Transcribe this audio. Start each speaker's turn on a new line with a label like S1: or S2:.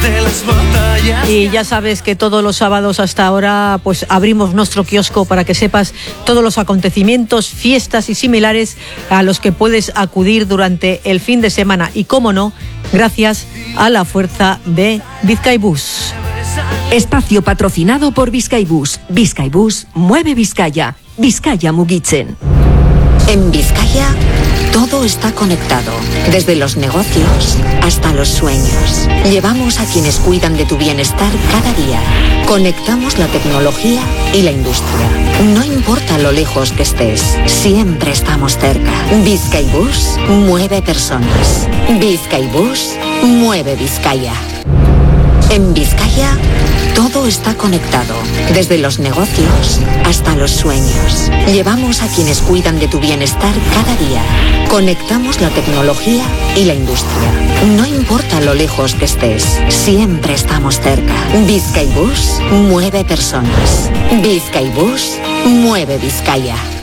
S1: de las batallas.
S2: Y ya sabes que todos los sábados hasta ahora pues abrimos nuestro kiosco para que sepas todos los acontecimientos, fiestas y similares a los que puedes acudir durante el fin de semana. Y cómo no, gracias a la fuerza de Bizkaibus.
S3: Espacio patrocinado por Bizkaibus. Bizkaibus mueve Vizcaya. Vizcaya mugitzen.
S4: En Vizcaya todo está conectado, desde los negocios hasta los sueños. Llevamos a quienes cuidan de tu bienestar cada día. Conectamos la tecnología y la industria. No importa lo lejos que estés, siempre estamos cerca. Bizkaibus mueve personas. Bizkaibus mueve Vizcaya. En Vizcaya todo está conectado, desde los negocios hasta los sueños. Llevamos a quienes cuidan de tu bienestar cada día. Conectamos la tecnología y la industria. No importa lo lejos que estés, siempre estamos cerca. Bizkaibus mueve personas. Bizkaibus mueve Vizcaya.